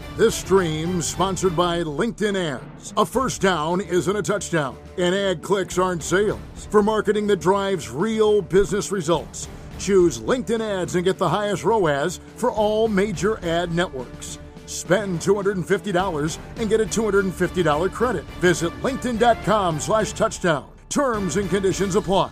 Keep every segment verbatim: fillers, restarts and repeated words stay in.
This stream sponsored by LinkedIn Ads. A first down isn't a touchdown, and ad clicks aren't sales. For marketing that drives real business results, choose LinkedIn Ads and get the highest R O A S for all major ad networks. Spend two hundred fifty dollars and get a two hundred fifty dollars credit. Visit linkedin.com slash touchdown. Terms and conditions apply.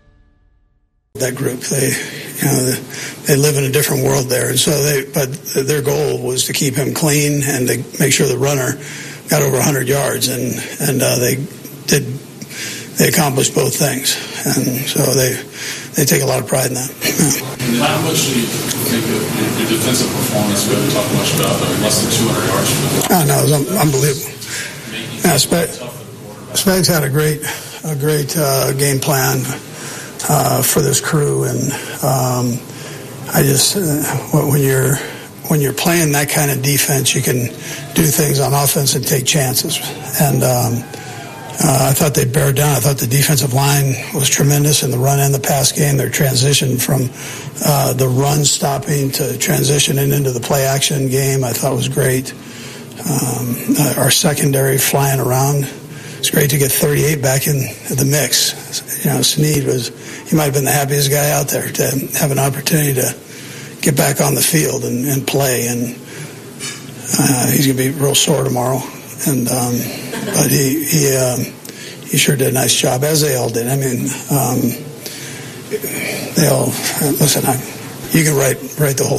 That group, they, you know, they live in a different world there, and so they. But their goal was to keep him clean and to make sure the runner got over one hundred yards, and and uh, they did. They accomplished both things, and so they they take a lot of pride in that. Yeah. How much do you think of your defensive performance? We haven't talked much about, but less than two hundred yards. Oh no, it was unbelievable. Yeah, Spag, Spags had a great a great uh, game plan. Uh, for this crew, and um, I just uh, when you're when you're playing that kind of defense, you can do things on offense and take chances. And um, uh, I thought they bear down. I thought the defensive line was tremendous in the run and the pass game. Their transition from uh, the run stopping to transitioning into the play action game, I thought was great. Um, uh, our secondary flying around. It's great to get thirty-eight back in the mix. You know, Snead was, he might have been the happiest guy out there to have an opportunity to get back on the field and, and play. And uh, he's going to be real sore tomorrow. And um, but he he um, he sure did a nice job, as they all did. I mean, um, they all listen. I, you can write write the whole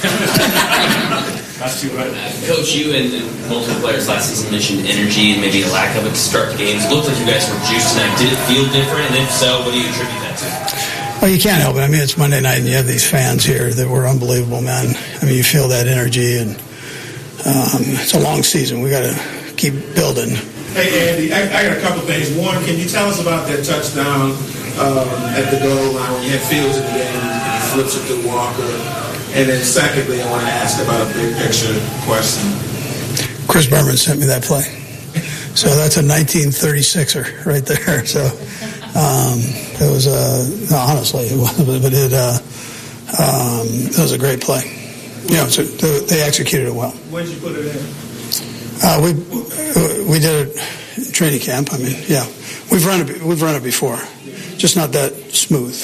thing. That's too right. Coach, you and, and multiple players last season mentioned energy and maybe a lack of it to start the games. It looked like you guys were juiced tonight. Did it feel different? And if so, what do you attribute that to? Well, you can't help it. I mean, it's Monday night, and you have these fans here that were unbelievable, man. I mean, you feel that energy, and um, it's a long season. We got to keep building. Hey, Andy, I, I got a couple things. One, can you tell us about that touchdown um, at the goal line when you had Fields in the game and he flips it to Walker? And then secondly, I want to ask about a big picture question. Chris Berman sent me that play. So that's a nineteen thirty-sixer right there. So um, it was, uh, no, honestly, it wasn't, but it, uh, um, it was a great play. You know, so they executed it well. When did you put it in? Uh, we we did it in training camp. I mean, yeah, we've run it. We've run it before, just not that smooth.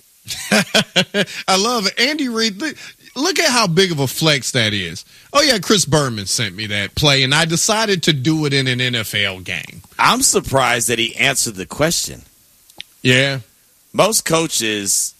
I love it, Andy Reid. Look at how big of a flex that is. Oh, yeah, Chris Berman sent me that play, and I decided to do it in an N F L game. I'm surprised that he answered the question. Yeah. Most coaches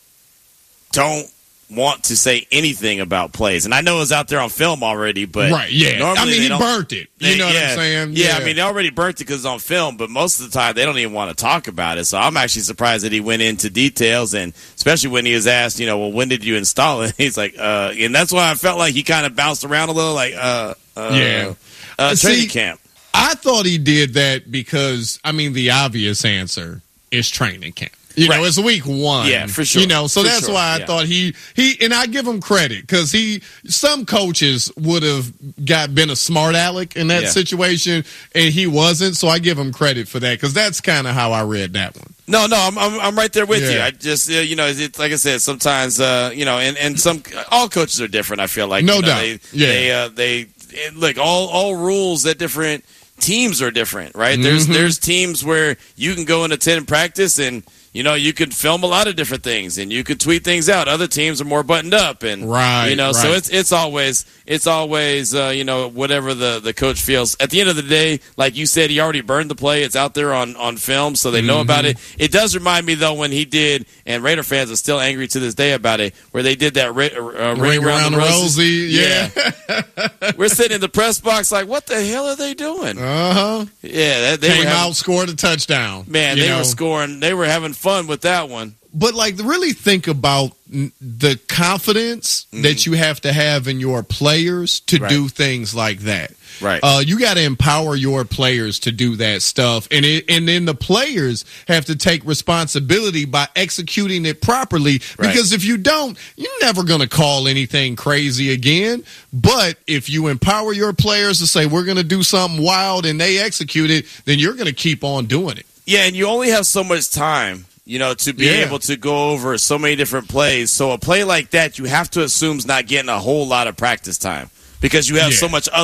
don't want to say anything about plays. And I know it's out there on film already, but right, yeah. I mean, he burnt it. You they, know what yeah, I'm saying? Yeah, yeah, I mean, they already burnt it because it's on film, but most of the time they don't even want to talk about it. So I'm actually surprised that he went into details, and especially when he was asked, you know, well, when did you install it? He's like, uh, and that's why I felt like he kind of bounced around a little, like, uh, uh, yeah. uh, training See, camp. I thought he did that because, I mean, the obvious answer is training camp. You right. know, it's week one. Yeah, for sure. You know, so for that's sure. why I yeah. thought he, he, and I give him credit because he, some coaches would have got been a smart aleck in that yeah. situation, and he wasn't. So I give him credit for that because that's kind of how I read that one. No, no, I'm I'm, I'm right there with yeah. you. I just, uh, you know, it's like I said, sometimes, uh, you know, and, and some, all coaches are different, I feel like. No you know, doubt. They, yeah. They, uh, they, look, all, all rules at different teams are different, right? Mm-hmm. There's, there's teams where you can go and attend practice and, you know, you could film a lot of different things, and you could tweet things out. Other teams are more buttoned up, and right, you know, right. so it's it's always it's always uh, you know, whatever the, the coach feels. At the end of the day, like you said, he already burned the play. It's out there on, on film, so they know mm-hmm. about it. It does remind me though when he did, and Raider fans are still angry to this day about it, where they did that ra- uh, ring, ring around, around the roses. Rosie, yeah. yeah. We're sitting in the press box like, what the hell are they doing? Uh huh. Yeah, they, they came were having, out, scored a touchdown. Man, they know? were scoring. They were having fun with that one. But, like, really think about the confidence mm-hmm. that you have to have in your players to right. do things like that. Right. Uh, you got to empower your players to do that stuff. And it, and then the players have to take responsibility by executing it properly. Right. Because if you don't, you're never going to call anything crazy again. But if you empower your players to say, we're going to do something wild, and they execute it, then you're going to keep on doing it. Yeah, and you only have so much time, you know, to be yeah. able to go over so many different plays. So a play like that, you have to assume is not getting a whole lot of practice time because you have yeah. so much other